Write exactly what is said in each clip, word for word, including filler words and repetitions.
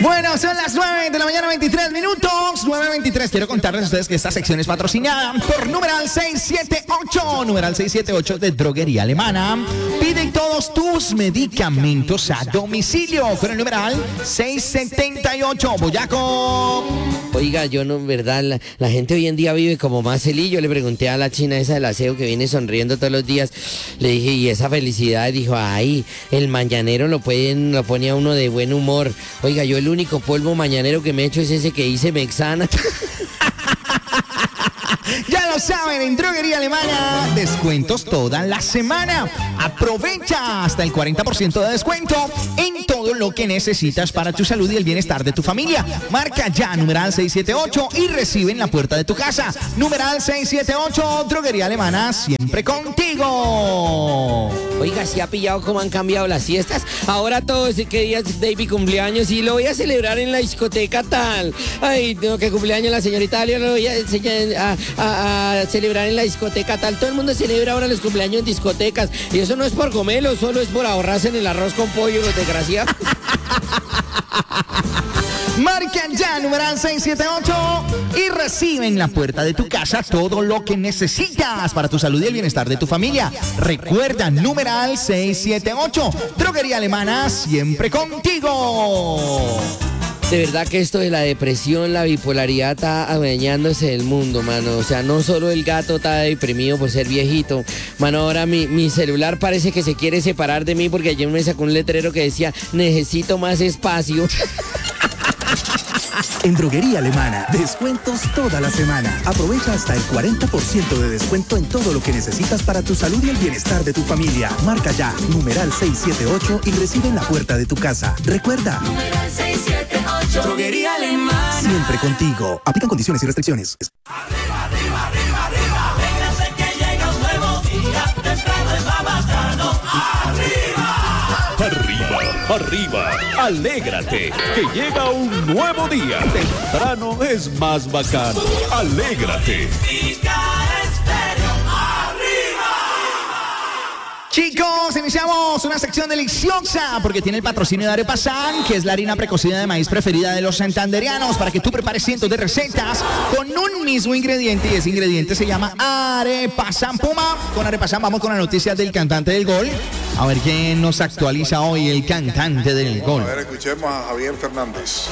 Bueno, son las nueve de la mañana, veintitrés minutos. nueve veintitrés. Quiero contarles a ustedes que esta sección es patrocinada por numeral seiscientos setenta y ocho. Numeral seiscientos setenta y ocho de Droguería Alemana. Pide todos tus medicamentos a domicilio con el numeral seiscientos setenta y ocho. Boyaco. Oiga, yo no, en verdad, la, la gente hoy en día vive como más feliz. Yo le pregunté a la china esa del aseo que viene sonriendo todos los días. Le dije, ¿y esa felicidad? Y dijo, ay, el mañanero lo pueden, lo pone a uno de buen humor. Oiga, yo el único polvo mañanero que me he hecho es ese que hice Mexana. Ya lo saben, en Droguería Alemana, descuentos toda la semana. Aprovecha hasta el cuarenta por ciento de descuento en todo lo que necesitas para tu salud y el bienestar de tu familia. Marca ya numeral seiscientos setenta y ocho y recibe en la puerta de tu casa. Numeral seiscientos setenta y ocho, Droguería Alemana, siempre contigo. Oiga, ¿se ha pillado cómo han cambiado las fiestas? Ahora todos, ¿qué día es David cumpleaños? Y lo voy a celebrar en la discoteca tal. Ay, tengo que cumpleaños la señorita, yo lo voy a, a, a, a celebrar en la discoteca tal. Todo el mundo celebra ahora los cumpleaños en discotecas. Y eso no es por comerlo, solo es por ahorrarse en el arroz con pollo, los desgraciados. Marca ya numeral seiscientos setenta y ocho y recibe en la puerta de tu casa todo lo que necesitas para tu salud y el bienestar de tu familia. Recuerda, numeral seiscientos setenta y ocho, Droguería Alemana, siempre contigo. De verdad que esto de la depresión, la bipolaridad está adueñándose del mundo, mano. O sea, no solo el gato está deprimido por ser viejito. Mano, ahora mi, mi celular parece que se quiere separar de mí porque ayer me sacó un letrero que decía, necesito más espacio. En Droguería Alemana, descuentos toda la semana. Aprovecha hasta el cuarenta por ciento de descuento en todo lo que necesitas para tu salud y el bienestar de tu familia. Marca ya, numeral seiscientos setenta y ocho y recibe en la puerta de tu casa. Recuerda, numeral seiscientos setenta y ocho, Droguería Alemana. Siempre contigo. Aplican condiciones y restricciones. Arriba, arriba, arriba, arriba. Véngase que llega un nuevo día. Temprano es más bacano. Arriba. Arriba, arriba, alégrate, que llega un nuevo día. Temprano es más bacano. Alégrate. Chicos, iniciamos una sección deliciosa porque tiene el patrocinio de Arepa San, que es la harina precocida de maíz preferida de los santanderianos, para que tú prepares cientos de recetas con un mismo ingrediente, y ese ingrediente se llama Arepa San Puma. Con Arepa San vamos con la noticia del cantante del gol. A ver quién nos actualiza hoy el cantante del gol. A ver, escuchemos a Javier Fernández.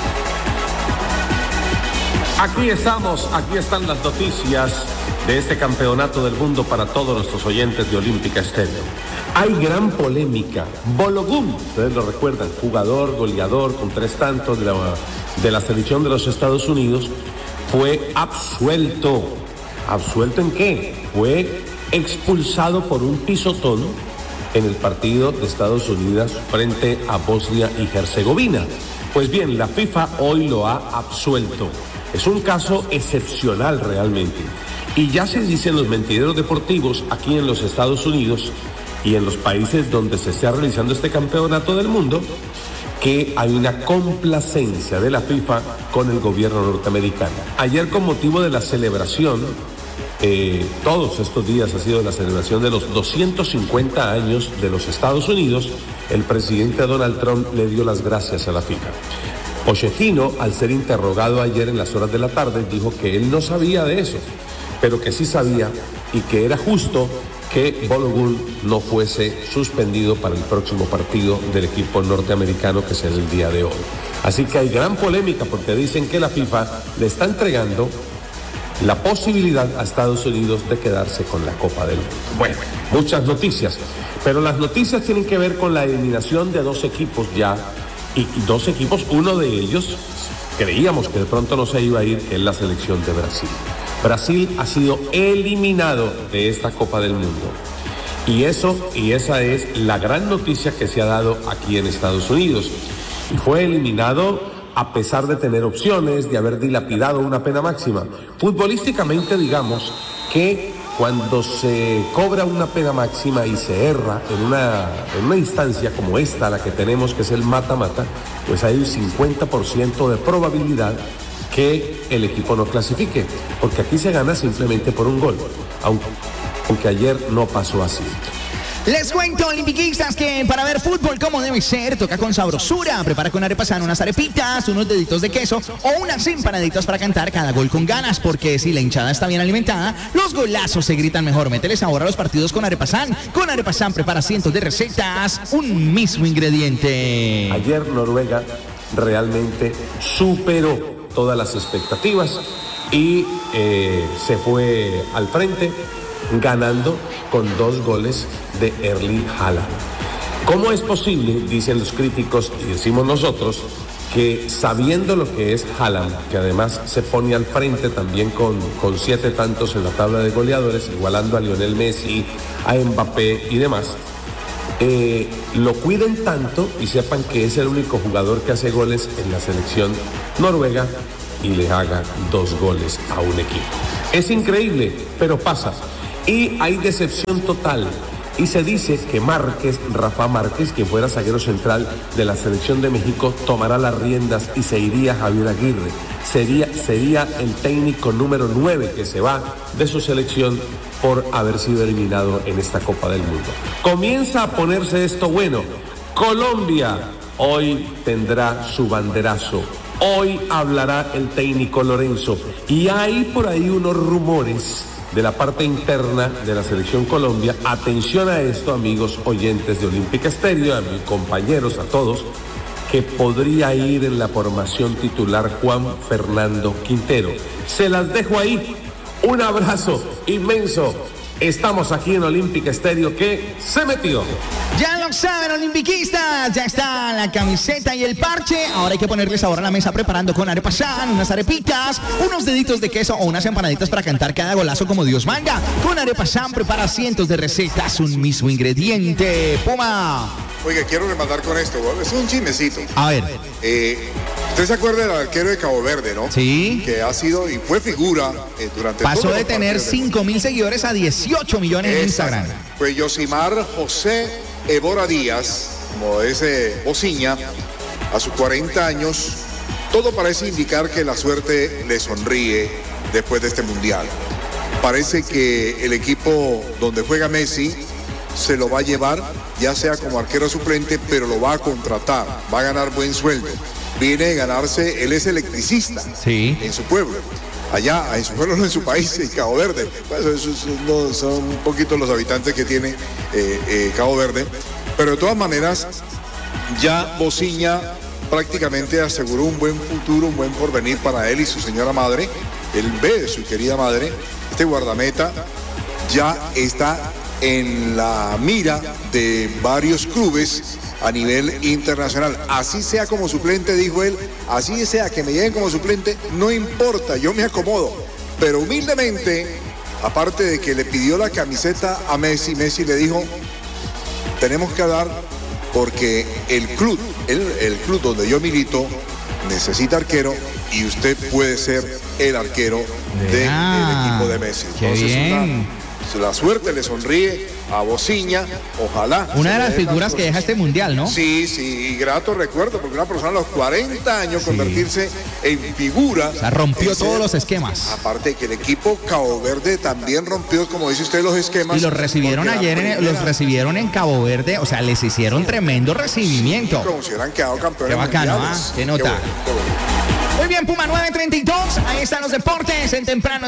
Aquí estamos, aquí están las noticias de este campeonato del mundo para todos nuestros oyentes de Olímpica Estéreo. Hay gran polémica. Balogun, ustedes lo recuerdan, jugador, goleador con tres tantos de la, de la selección de los Estados Unidos, fue absuelto. ¿Absuelto en qué? Fue expulsado por un pisotón en el partido de Estados Unidos frente a Bosnia y Herzegovina. Pues bien, la FIFA hoy lo ha absuelto. Es un caso excepcional realmente. Y ya se dicen los mentideros deportivos aquí en los Estados Unidos y en los países donde se está realizando este campeonato del mundo, que hay una complacencia de la FIFA con el gobierno norteamericano. Ayer, con motivo de la celebración, eh, todos estos días ha sido la celebración de los doscientos cincuenta años de los Estados Unidos, el presidente Donald Trump le dio las gracias a la FIFA. Pochettino, al ser interrogado ayer en las horas de la tarde, dijo que él no sabía de eso, pero que sí sabía y que era justo que Balogun no fuese suspendido para el próximo partido del equipo norteamericano, que será el día de hoy. Así que hay gran polémica porque dicen que la FIFA le está entregando la posibilidad a Estados Unidos de quedarse con la Copa del Mundo. Bueno, muchas noticias, pero las noticias tienen que ver con la eliminación de dos equipos ya, y dos equipos, uno de ellos creíamos que de pronto no se iba a ir, que es la selección de Brasil. Brasil ha sido eliminado de esta Copa del Mundo. Y eso, y esa es la gran noticia que se ha dado aquí en Estados Unidos. Y fue eliminado a pesar de tener opciones, de haber dilapidado una pena máxima. Futbolísticamente, digamos que cuando se cobra una pena máxima y se erra en una, en una instancia como esta, la que tenemos, que es el mata-mata, pues hay un cincuenta por ciento de probabilidad que el equipo no clasifique, porque aquí se gana simplemente por un gol, aunque, aunque ayer no pasó así. Les cuento, olimpiquistas, que para ver fútbol como debe ser, toca con sabrosura. Prepara con arepas San unas arepitas, unos deditos de queso o unas empanaditas para cantar cada gol con ganas, porque si la hinchada está bien alimentada, los golazos se gritan mejor. Métele sabor a los partidos con arepa San. Con arepa San prepara cientos de recetas, un mismo ingrediente. Ayer Noruega realmente superó todas las expectativas y eh, se fue al frente ganando con dos goles de Erling Haaland. ¿Cómo es posible, dicen los críticos y decimos nosotros, que sabiendo lo que es Haaland, que además se pone al frente también con, con siete tantos en la tabla de goleadores, igualando a Lionel Messi, a Mbappé y demás, eh, lo cuiden tanto y sepan que es el único jugador que hace goles en la selección noruega y le haga dos goles a un equipo? Es increíble, pero pasa. Y hay decepción total. Y se dice que Márquez, Rafa Márquez, quien fuera zaguero central de la selección de México, tomará las riendas y se iría Javier Aguirre. Sería, sería el técnico número nueve que se va de su selección por haber sido eliminado en esta Copa del Mundo. Comienza a ponerse esto bueno. Colombia hoy tendrá su banderazo. Hoy hablará el técnico Lorenzo. Y hay por ahí unos rumores de la parte interna de la selección Colombia. Atención a esto, amigos oyentes de Olímpica Estéreo, a mis compañeros, a todos, que podría ir en la formación titular Juan Fernando Quintero. Se las dejo ahí. Un abrazo inmenso. Estamos aquí en Olímpica Estéreo, que se metió. Ya lo saben, olimpiquistas, ya está la camiseta y el parche. Ahora hay que ponerles ahora a la mesa preparando con arepa San, unas arepitas, unos deditos de queso o unas empanaditas para cantar cada golazo como Dios manda. Con arepa San prepara cientos de recetas, un mismo ingrediente. Puma. Oiga, quiero rematar con esto, es un chismecito. A ver. Eh, ¿Usted se acuerda del arquero de Cabo Verde, no? Sí. Que ha sido y fue figura eh, durante Pasó todos de los tener partidos cinco mil seguidores a dieciocho millones en Instagram. Pues Yosimar José Evora Díaz, como ese Bociña, a sus cuarenta años, todo parece indicar que la suerte le sonríe después de este mundial. Parece que el equipo donde juega Messi se lo va a llevar, ya sea como arquero suplente, pero lo va a contratar, va a ganar buen sueldo. Viene a ganarse, él es electricista, sí, en su pueblo. Allá, en su pueblo, no en su país, en Cabo Verde. Pues eso, eso, no, son un poquito los habitantes que tiene eh, eh, Cabo Verde. Pero de todas maneras, ya Bociña prácticamente aseguró un buen futuro, un buen porvenir para él y su señora madre. Él ve su querida madre. Este guardameta ya está en la mira de varios clubes a nivel internacional. Así sea como suplente, dijo él, así sea que me lleguen como suplente, no importa, yo me acomodo. Pero humildemente, aparte de que le pidió la camiseta a Messi, Messi le dijo, tenemos que dar porque el club, el, el club donde yo milito, necesita arquero y usted puede ser el arquero del equipo de Messi. Entonces, una, la suerte le sonríe a Bociña, ojalá. Una de las figuras que deja este mundial, ¿no? Sí, sí, y grato recuerdo, porque una persona a los cuarenta años sí. convertirse en figura. O sea, rompió ese, todos los esquemas. Aparte de que el equipo Cabo Verde también rompió, como dice usted, los esquemas. Y los recibieron ayer, en, los recibieron en Cabo Verde, o sea, les hicieron tremendo recibimiento. Sí, como si hubieran quedado campeones. Qué bacano, ¿ah? ¿eh? Qué nota. Qué bueno, qué bueno. Muy bien, Puma nueve treinta y dos, ahí están los deportes en temprano.